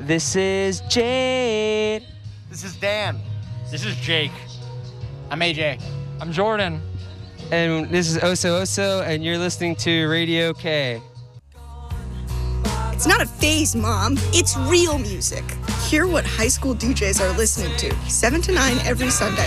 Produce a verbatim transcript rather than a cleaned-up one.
This is Jade. This is Dan. This is Jake. I'm A J. I'm Jordan. And this is Oso Oso, and you're listening to Radio K. It's not a phase, Mom. It's real music. Hear what high school D Js are listening to, seven to nine every Sunday.